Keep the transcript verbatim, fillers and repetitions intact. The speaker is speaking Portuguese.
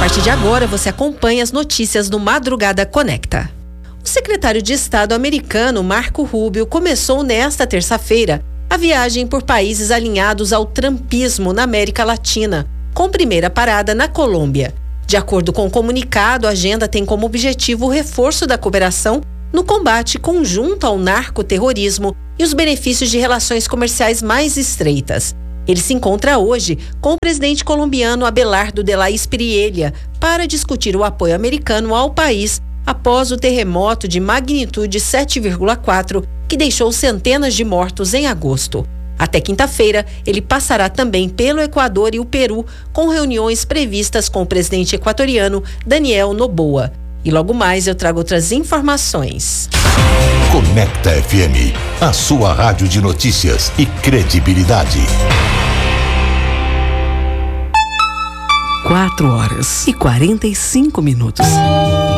partir de agora, você acompanha as notícias do Madrugada Conecta. O secretário de Estado americano, Marco Rubio, começou nesta terça-feira a viagem por países alinhados ao trumpismo na América Latina, com primeira parada na Colômbia. De acordo com o comunicado, a agenda tem como objetivo o reforço da cooperação no combate conjunto ao narcoterrorismo e os benefícios de relações comerciais mais estreitas. Ele se encontra hoje com o presidente colombiano Abelardo de la Espriella para discutir o apoio americano ao país após o terremoto de magnitude sete vírgula quatro que deixou centenas de mortos em agosto. Até quinta-feira, ele passará também pelo Equador e o Peru, com reuniões previstas com o presidente equatoriano Daniel Noboa. E logo mais eu trago outras informações. Conecta F M, a sua rádio de notícias e credibilidade. Quatro horas e quarenta e cinco minutos.